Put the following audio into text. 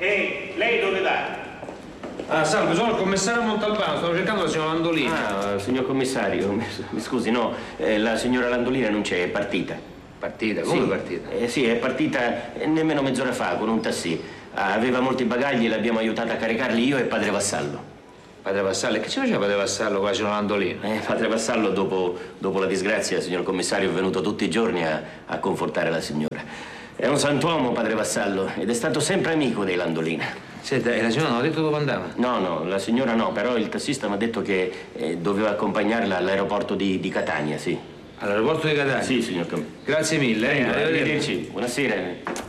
Ehi, lei dove va? Ah, salve, sono il commissario Montalbano, stavo cercando la signora Landolina. Ah, signor commissario, mi scusi, no, la signora Landolina non c'è, è partita. Partita? Come sì, partita? Sì, è partita nemmeno mezz'ora fa con un taxi. Aveva molti bagagli e l'abbiamo aiutata a caricarli io e padre Vassallo. Padre Vassallo? E che ci faceva padre Vassallo con la signora Landolina? Padre Vassallo, dopo la disgrazia, signor commissario, è venuto tutti i giorni a confortare la signora. È un santuomo, padre Vassallo, ed è stato sempre amico dei Landolina. Senta, e la signora non ha detto dove andava? No, la signora no, però il tassista mi ha detto che doveva accompagnarla all'aeroporto di Catania, sì. All'aeroporto di Catania? Sì, signor commissario. Grazie mille. Arrivederci. Buonasera.